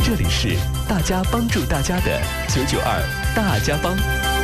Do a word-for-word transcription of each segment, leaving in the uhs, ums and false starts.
这里是大家帮助大家的九九二大家帮。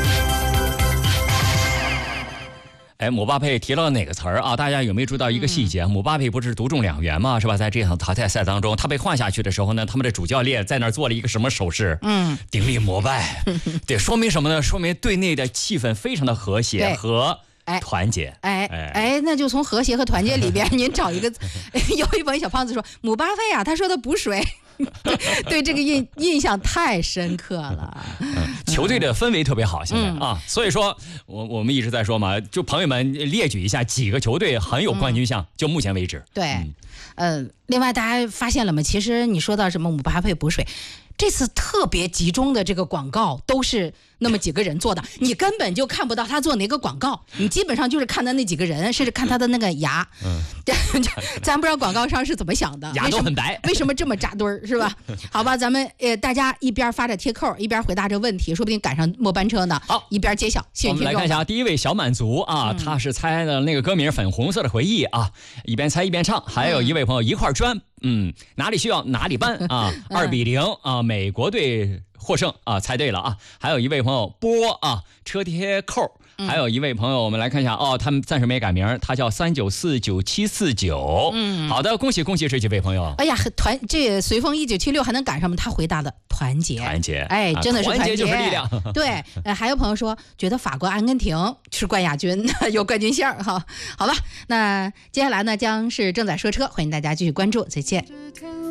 哎，姆巴佩提了哪个词儿啊？大家有没有注意到一个细节？嗯、姆巴佩不是独中两元吗？是吧？在这场淘汰赛当中，他被换下去的时候呢，他们的主教练在那儿做了一个什么手势？嗯，顶礼膜拜。对，说明什么呢？说明队内的气氛非常的和谐和团结。 哎哎哎，那就从和谐和团结里边，您找一个。有一本小胖子说，姆巴佩啊，他说的补水。对, 对这个印印象太深刻了、 嗯、球队的氛围特别好现在、嗯、啊，所以说我我们一直在说嘛，就朋友们列举一下几个球队很有冠军相、嗯、就目前为止。 对、嗯呃、另外大家发现了吗？其实你说到什么姆巴佩补水，这次特别集中的这个广告都是那么几个人做的，你根本就看不到他做哪个广告，你基本上就是看的那几个人，甚至看他的那个牙。嗯，咱不知道广告商是怎么想的， 牙都很白， 为什么这么扎堆儿，是吧？好吧，咱们呃大家一边发着贴扣，一边回答这问题，说不定赶上末班车呢。 好， 一边揭晓幸运听众。 我们来看一下第一位小满足啊，嗯、他是猜的那个歌名《粉红色的回忆》啊，一边猜一边唱。还有一位朋友一块砖。嗯，哪里需要哪里搬啊！二比零啊，美国队获胜啊，猜对了啊！还有一位朋友波啊，车贴扣。还有一位朋友，我们来看一下哦，他们暂时没改名，他叫三九四九七四九。嗯，好的，恭喜恭喜这几位朋友！ 哎呀，团这随风一九七六还能赶上吗？他回答的团结， 团结， 哎，真的是团结， 团结就是力量。 对，呃，还有朋友说觉得法国阿根廷是冠亚军，有冠军相哈。好吧，那接下来呢将是正在说车，欢迎大家继续关注，再见。